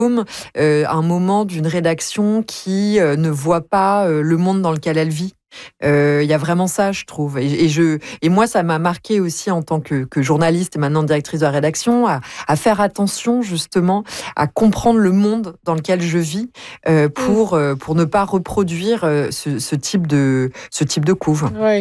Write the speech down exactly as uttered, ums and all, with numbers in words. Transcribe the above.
euh, un moment d'une rédaction qui euh, ne voit pas euh, le monde dans lequel elle vit. Il euh, y a vraiment ça, je trouve. Et, et, je, et moi, ça m'a marqué aussi en tant que, que journaliste et maintenant directrice de la rédaction, à, à faire attention justement, à comprendre le monde dans lequel je vis euh, pour, euh, pour ne pas reproduire euh, ce, ce, type de, ce type de couve. Ouais.